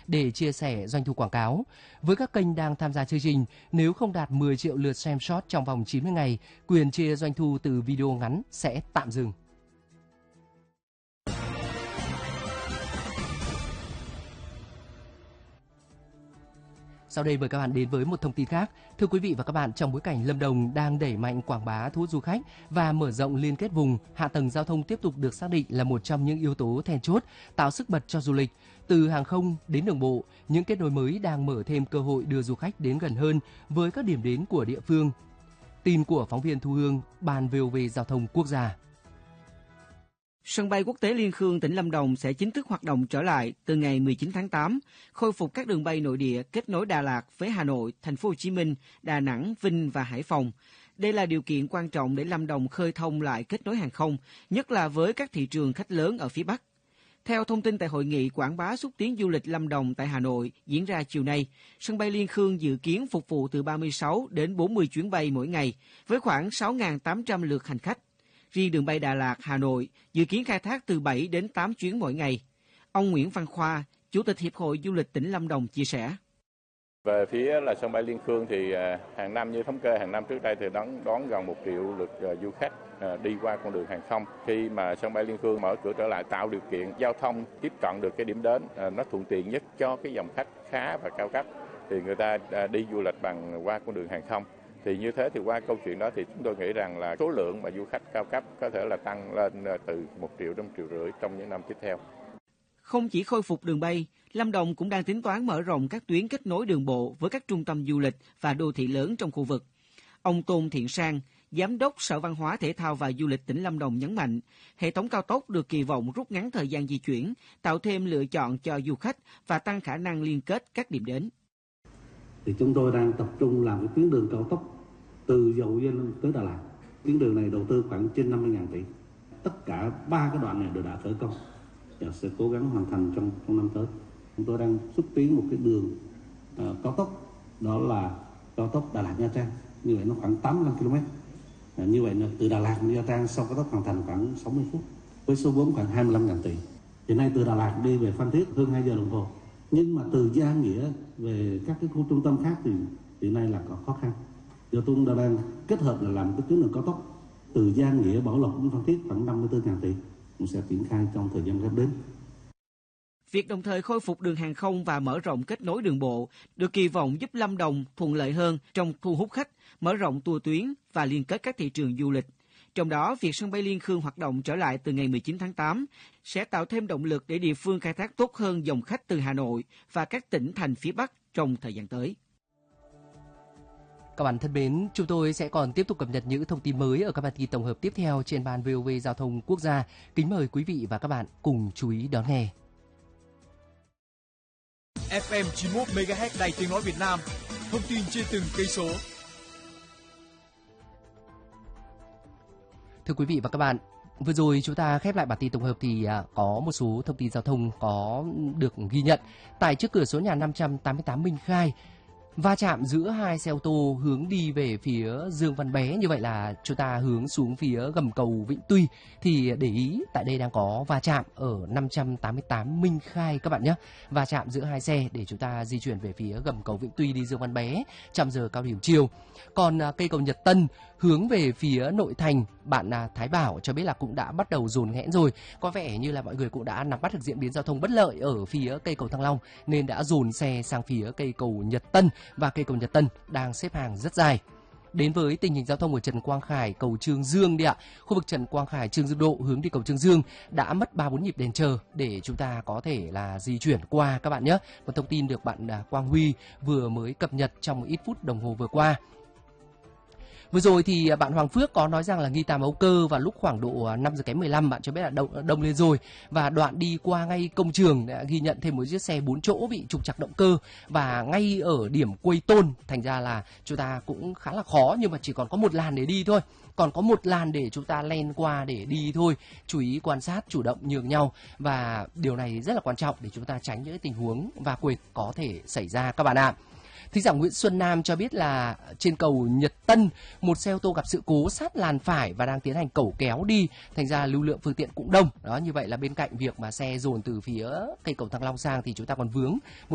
để chia sẻ doanh thu quảng cáo. Với các kênh đang tham gia chương trình, nếu không đạt 10 triệu lượt xem short trong vòng 90 ngày, quyền chia doanh thu từ video ngắn sẽ tạm dừng. Sau đây mời các bạn đến với một thông tin khác. Thưa quý vị và các bạn, trong bối cảnh Lâm Đồng đang đẩy mạnh quảng bá thu hút du khách và mở rộng liên kết vùng, hạ tầng giao thông tiếp tục được xác định là một trong những yếu tố then chốt tạo sức bật cho du lịch. Từ hàng không đến đường bộ, những kết nối mới đang mở thêm cơ hội đưa du khách đến gần hơn với các điểm đến của địa phương. Tin của phóng viên Thu Hương, Ban VOV Giao thông Quốc gia. Sân bay quốc tế Liên Khương, tỉnh Lâm Đồng sẽ chính thức hoạt động trở lại từ ngày 19 tháng 8, khôi phục các đường bay nội địa kết nối Đà Lạt với Hà Nội, Thành phố Hồ Chí Minh, Đà Nẵng, Vinh và Hải Phòng. Đây là điều kiện quan trọng để Lâm Đồng khơi thông lại kết nối hàng không, nhất là với các thị trường khách lớn ở phía Bắc. Theo thông tin tại hội nghị quảng bá xúc tiến du lịch Lâm Đồng tại Hà Nội diễn ra chiều nay, sân bay Liên Khương dự kiến phục vụ từ 36 đến 40 chuyến bay mỗi ngày, với khoảng 6.800 lượt hành khách. Riêng đường bay Đà Lạt, Hà Nội dự kiến khai thác từ 7 đến 8 chuyến mỗi ngày. Ông Nguyễn Văn Khoa, Chủ tịch Hiệp hội Du lịch tỉnh Lâm Đồng chia sẻ. Về phía là sân bay Liên Khương thì hàng năm như thống kê hàng năm trước đây thì đón gần 1 triệu lượt du khách đi qua con đường hàng không. Khi mà sân bay Liên Khương mở cửa trở lại tạo điều kiện giao thông tiếp cận được cái điểm đến nó thuận tiện nhất cho cái dòng khách khá và cao cấp thì người ta đi du lịch bằng qua con đường hàng không. Thì như thế thì qua câu chuyện đó thì chúng tôi nghĩ rằng là số lượng mà du khách cao cấp có thể là tăng lên từ 1 triệu đến 1,5 triệu trong những năm tiếp theo. Không chỉ khôi phục đường bay, Lâm Đồng cũng đang tính toán mở rộng các tuyến kết nối đường bộ với các trung tâm du lịch và đô thị lớn trong khu vực. Ông Tôn Thiện Sang, Giám đốc Sở Văn hóa Thể thao và Du lịch tỉnh Lâm Đồng nhấn mạnh, hệ thống cao tốc được kỳ vọng rút ngắn thời gian di chuyển, tạo thêm lựa chọn cho du khách và tăng khả năng liên kết các điểm đến. Thì chúng tôi đang tập trung làm cái tuyến đường cao tốc từ Dầu Dây tới Đà Lạt. Tuyến đường này đầu tư khoảng trên 50.000 tỷ. Tất cả 3 cái đoạn này đều đã khởi công và sẽ cố gắng hoàn thành trong năm tới. Chúng tôi đang xúc tiến một cái đường cao tốc, đó là cao tốc Đà Lạt Nha Trang. Như vậy nó khoảng 85 km. Như vậy là từ Đà Lạt Nha Trang sau cao tốc hoàn thành khoảng 60 phút với số vốn khoảng 25.000 tỷ. Hiện nay từ Đà Lạt đi về Phan Thiết hơn 2 giờ đồng hồ. Nhưng mà từ Gia Nghĩa về các cái khu trung tâm khác thì hiện nay là có khó khăn. Giờ tôi cũng đang kết hợp là làm cái tuyến đường cao tốc từ Gia Nghĩa, Bảo Lộc đến Phan Thiết khoảng 54.000 tỷ, cũng sẽ triển khai trong thời gian sắp đến. Việc đồng thời khôi phục đường hàng không và mở rộng kết nối đường bộ được kỳ vọng giúp Lâm Đồng thuận lợi hơn trong thu hút khách, mở rộng tour tuyến và liên kết các thị trường du lịch. Trong đó, việc sân bay Liên Khương hoạt động trở lại từ ngày 19 tháng 8 sẽ tạo thêm động lực để địa phương khai thác tốt hơn dòng khách từ Hà Nội và các tỉnh thành phía Bắc trong thời gian tới. Các bạn thân mến, chúng tôi sẽ còn tiếp tục cập nhật những thông tin mới ở các bản tin tổng hợp tiếp theo trên Ban VOV Giao thông Quốc gia. Kính mời quý vị và các bạn cùng chú ý đón nghe. FM 91 MHz Đài Tiếng nói Việt Nam. Thông tin trên từng cây số. Thưa quý vị và các bạn, vừa rồi chúng ta khép lại bản tin tổng hợp thì có một số thông tin giao thông có được ghi nhận tại trước cửa số nhà 588 Minh Khai. Va chạm giữa hai xe ô tô hướng đi về phía Dương Văn Bé, như vậy là chúng ta hướng xuống phía gầm cầu Vĩnh Tuy, thì để ý tại đây đang có va chạm ở 588 Minh Khai các bạn nhé. Va chạm giữa hai xe để chúng ta di chuyển về phía gầm cầu Vĩnh Tuy đi Dương Văn Bé trong giờ cao điểm chiều. Còn cây cầu Nhật Tân hướng về phía nội thành, bạn Thái Bảo cho biết là cũng đã bắt đầu dồn nghẽn rồi. Có vẻ như là mọi người cũng đã nắm bắt được diễn biến giao thông bất lợi ở phía cây cầu Thăng Long nên đã dồn xe sang phía cây cầu Nhật Tân, và cây cầu Nhật Tân đang xếp hàng rất dài. Đến với tình hình giao thông ở Trần Quang Khải, cầu Chương Dương đi ạ. Khu vực Trần Quang Khải, Trương Dương Độ hướng đi cầu Chương Dương đã mất 3-4 nhịp đèn chờ để chúng ta có thể là di chuyển qua các bạn nhé. Một thông tin được bạn Quang Huy vừa mới cập nhật trong ít phút đồng hồ vừa qua. Vừa rồi thì bạn Hoàng Phước có nói rằng là nghi tám Âu Cơ vào lúc khoảng độ 5 giờ kém 15 bạn cho biết là đông lên rồi, và đoạn đi qua ngay công trường đã ghi nhận thêm một chiếc xe 4 chỗ bị trục trặc động cơ và ngay ở điểm Quây Tôn, thành ra là chúng ta cũng khá là khó, nhưng mà chỉ còn có một làn để đi thôi, còn có một làn để chúng ta len qua để đi thôi. Chú ý quan sát, chủ động nhường nhau, và điều này rất là quan trọng để chúng ta tránh những tình huống va quệt có thể xảy ra các bạn ạ. Thính giả Nguyễn Xuân Nam cho biết là trên cầu Nhật Tân, một xe ô tô gặp sự cố sát làn phải và đang tiến hành cẩu kéo đi, thành ra lưu lượng phương tiện cũng đông. Đó, như vậy là bên cạnh việc mà xe dồn từ phía cây cầu Thăng Long sang thì chúng ta còn vướng